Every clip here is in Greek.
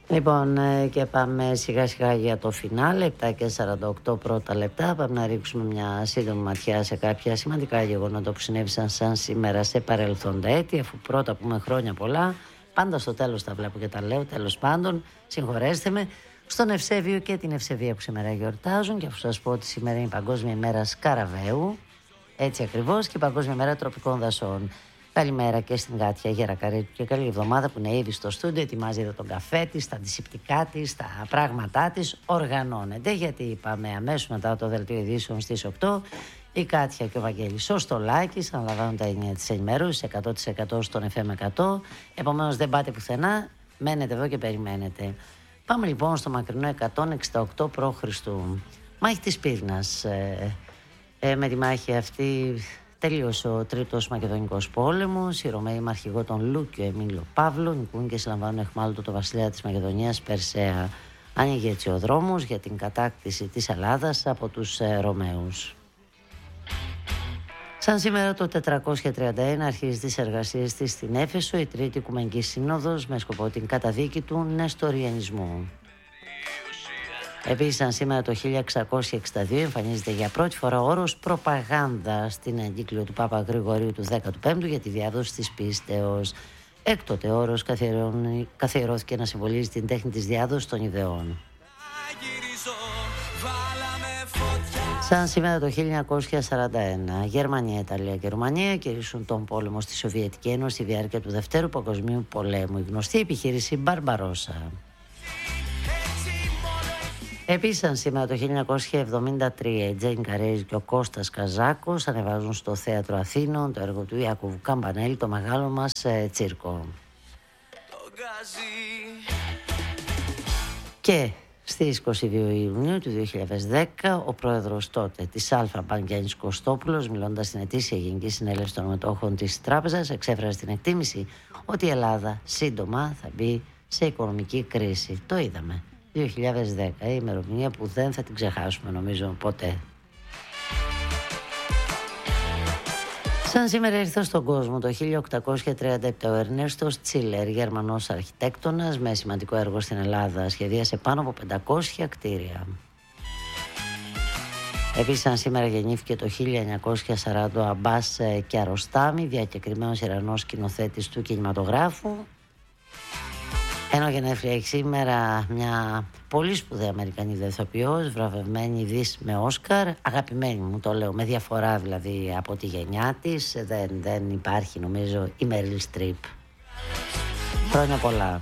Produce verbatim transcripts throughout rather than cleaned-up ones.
Λοιπόν, και πάμε σιγά σιγά για το φινάλε, επτά και σαράντα οκτώ πρώτα λεπτά. Πάμε να ρίξουμε μια σύντομη ματιά σε κάποια σημαντικά γεγονότα που συνέβησαν σαν σήμερα σε παρελθόντα έτη, αφού πρώτα πούμε χρόνια πολλά. Πάντα στο τέλος τα βλέπω και τα λέω, τέλος πάντων, συγχωρέστε με. Στον Ευσέβιο και την Ευσεβία που σήμερα γιορτάζουν, και αφού σας πω ότι σήμερα είναι η Παγκόσμια ημέρα Σκαραβαίου, έτσι ακριβώς, και η Παγκόσμια ημέρα Τροπικών Δασών. Καλημέρα και στην Κάτια Γερακαρίτου και καλή εβδομάδα που είναι ήδη στο στούντιο, ετοιμάζει εδώ τον καφέ της, τα αντισηπτικά της, τα πράγματά της, οργανώνεται, γιατί πάμε αμέσως μετά το δελτίο ειδήσεων στις οκτώ. Η Κάτια και ο Βαγγέλης ο Στολάκης αναλαμβάνουν τα ενία της ενημέρωσης εκατό τοις εκατό στον εφ εμ εκατό, επομένως δεν πάτε πουθενά, μένετε εδώ και περιμένετε. Πάμε λοιπόν στο μακρινό εκατόν εξήντα οκτώ π.Χ. Μάχη της Πύρνας. Ε, ε, με τη μάχη αυτή τελείωσε ο Τρίτος Μακεδονικός Πόλεμος. Οι Ρωμαίοι με αρχηγό τον Λούκιο Εμίλιο Παύλο νικούν και συλλαμβάνουν εχμάλωτο το βασιλέα της Μακεδονίας Περσέα. Άνοιγε έτσι ο δρόμος για την κατάκτηση της Ελλάδας από τους ε, Ρωμαίους. Σαν σήμερα το τετρακόσια τριάντα ένα αρχίζει τις εργασίες της στην Έφεσο η Τρίτη Οικουμενική Σύνοδος με σκοπό την καταδίκη του νεστοριανισμού. Επίσης, σαν σήμερα το χίλια εξακόσια εξήντα δύο εμφανίζεται για πρώτη φορά ο όρος προπαγάνδα στην εγκύκλιο του Πάπα Γρηγορίου του δέκατου πέμπτου για τη διάδοση της πίστεως. Έκτοτε ο όρος καθιερώθηκε να συμβολίζει την τέχνη της διάδοσης των ιδεών. Σαν σήμερα το χίλια εννιακόσια σαράντα ένα, Γερμανία, Ιταλία και Ρουμανία κηρύσσουν τον πόλεμο στη Σοβιετική Ένωση στη διάρκεια του Δευτέρου Παγκοσμίου Πολέμου, η γνωστή επιχείρηση Μπαρμπαρόσα. Επίσης, σαν σήμερα το χίλια εννιακόσια εβδομήντα τρία, η Τζέιν Καρέζη και ο Κώστας Καζάκος ανεβάζουν στο Θέατρο Αθήνων το έργο του Ιάκωβου Καμπανέλη, το μεγάλο μας ε, τσίρκο. Και στις είκοσι δύο Ιουνίου του δύο χιλιάδες δέκα, ο πρόεδρος τότε της Αλφα Μπανκ Γιάννης Κωστόπουλος, μιλώντας στην ετήσια Γενική Συνέλευση των Μετόχων της Τράπεζας, εξέφρασε την εκτίμηση ότι η Ελλάδα σύντομα θα μπει σε οικονομική κρίση. Το είδαμε. δύο χιλιάδες δέκα, η ημερομηνία που δεν θα την ξεχάσουμε νομίζω ποτέ. Σαν σήμερα ήρθε στον κόσμο το χίλια οκτακόσια τριάντα επτά ο Ερνέστος Τσίλερ, Γερμανός αρχιτέκτονας με σημαντικό έργο στην Ελλάδα, σχεδίασε πάνω από πεντακόσια κτίρια. Επίσης, σαν σήμερα γεννήθηκε το χίλια εννιακόσια σαράντα ο Αμπάς Κιαρωστάμι, διακεκριμένος Ιρανός σκηνοθέτης του κινηματογράφου. Ενώ γενέθλια έχει σήμερα μια πολύ σπουδαία Αμερικανίδα ηθοποιός, βραβευμένη δις με Όσκαρ, αγαπημένη μου το λέω, με διαφορά δηλαδή από τη γενιά της, δεν, δεν υπάρχει νομίζω η Μέριλ Στριπ. Χρόνια πολλά.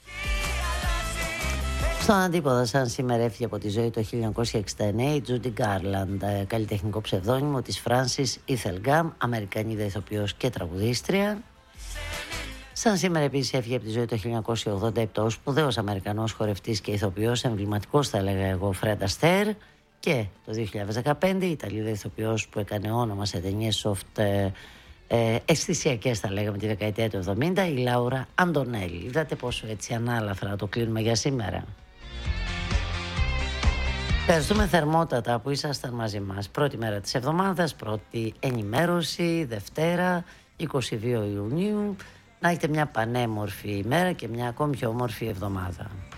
Στον αντίποδα, σαν σήμερα έφυγε από τη ζωή το χίλια εννιακόσια εξήντα εννέα η Τζούντι Γκάρλαντ, καλλιτεχνικό ψευδόνυμο της Φράνσις Ήθελγκαμ, Αμερικανίδα ηθοποιός και τραγουδίστρια. Σαν σήμερα επίσης έφυγε από τη ζωή το χίλια εννιακόσια ογδόντα επτά ο σπουδαίος Αμερικανός χορευτής και ηθοποιός, εμβληματικός θα έλεγα εγώ, Φρεντ Αστέρ, και το δύο χιλιάδες δεκαπέντε η Ιταλίδα ηθοποιός που έκανε όνομα σε ταινίες soft ε, ε, αισθησιακές θα λέγαμε τη δεκαετία του εβδομήντα, η Λάουρα Αντωνέλη. Είδατε πόσο έτσι ανάλαφρα το κλείνουμε για σήμερα. Ευχαριστούμε θερμότατα που ήσασταν μαζί μας. Πρώτη μέρα της εβδομάδας, πρώτη ενημέρωση, Δευτέρα, είκοσι δύο Ιουνίου. Να έχετε μια πανέμορφη ημέρα και μια ακόμη πιο όμορφη εβδομάδα.